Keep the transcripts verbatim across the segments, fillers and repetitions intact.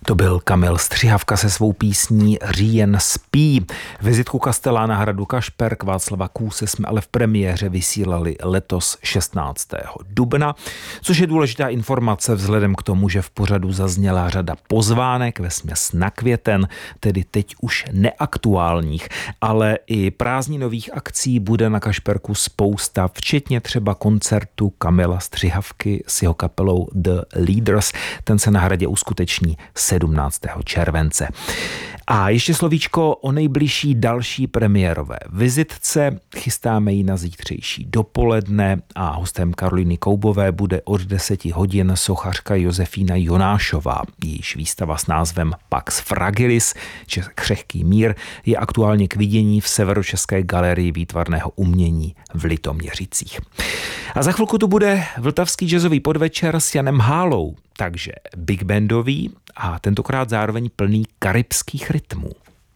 To byl Kamil Střihavka se svou písní Říjen spí. Vizitku Kastelána hradu Kašperk Václava Kůse jsme ale v premiéře vysílali letos šestnáctého dubna, což je důležitá informace vzhledem k tomu, že v pořadu zazněla řada pozvánek vesměs na květen, tedy teď už neaktuálních, ale i prázdninových akcí bude na Kašperku spousta, včetně třeba koncertu Kamila Střihavky s jeho kapelou The Leaders. Ten se na hradě uskuteční sedmnáctého července. A ještě slovíčko o nejbližší další premiérové vizitce. Chystáme ji na zítřejší dopoledne a hostem Karolíny Koubové bude od deseti hodin sochařka Josefína Jonášová. Jejíž výstava s názvem Pax Fragilis, či křehký mír, je aktuálně k vidění v Severočeské galerii výtvarného umění v Litoměřicích. A za chvilku tu bude vltavský jazzový podvečer s Janem Hálou, takže big bandový a tentokrát zároveň plný karibských rytmů.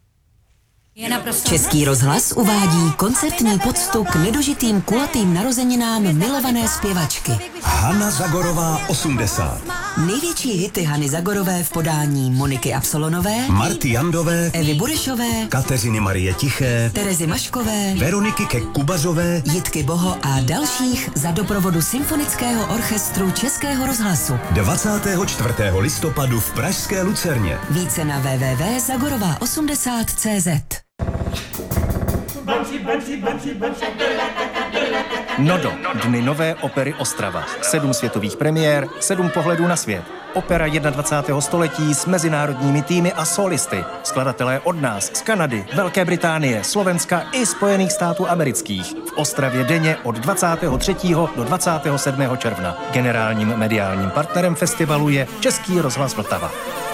Český rozhlas uvádí koncertní poctu k nedožitým kulatým narozeninám milované zpěvačky. Hana Zagorová osmdesát. Největší hity Hany Zagorové v podání Moniky Absolonové, Marty Jandové, Evy Burešové, Kateřiny Marie Tiché, Terezy Maškové, Veroniky Kek-Kubařové, Jitky Boho a dalších za doprovodu Symfonického orchestru Českého rozhlasu. dvacátého čtvrtého listopadu v pražské Lucerně. Více na w w w tečka zagorová osmdesát tečka cé zet. Nodo, Dny nové opery Ostrava. Sedm světových premiér, sedm pohledů na svět. Opera dvacátého prvního století s mezinárodními týmy a solisty. Skladatelé od nás, z Kanady, Velké Británie, Slovenska i Spojených států amerických. V Ostravě denně od dvacátého třetího do dvacátého sedmého června. Generálním mediálním partnerem festivalu je Český rozhlas Vltava.